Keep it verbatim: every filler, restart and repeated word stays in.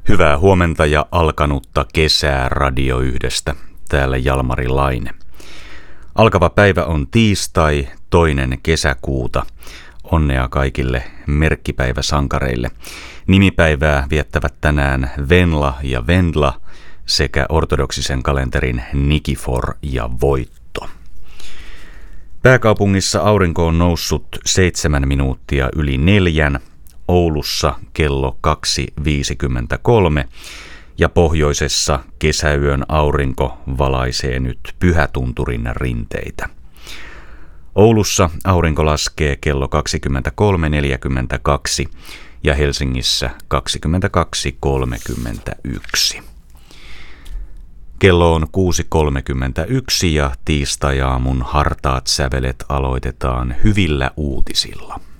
Hyvää huomenta ja alkanutta kesää Radio yhdestä. Täällä Jalmari Laine. Alkava päivä on tiistai, toinen kesäkuuta. Onnea kaikille merkkipäiväsankareille. Nimipäivää viettävät tänään Venla ja Vendla sekä ortodoksisen kalenterin Nikifor ja Voitto. Pääkaupungissa aurinko on noussut seitsemän minuuttia yli neljän. Oulussa kello kaksi viisikymmentäkolme ja pohjoisessa kesäyön aurinko valaisee nyt Pyhätunturin rinteitä. Oulussa aurinko laskee kello kaksikymmentäkolme neljäkymmentäkaksi ja Helsingissä kaksikymmentäkaksi kolmekymmentäyksi. Kello on kuusi kolmekymmentäyksi ja tiistai-aamun hartaat sävelet aloitetaan hyvillä uutisilla.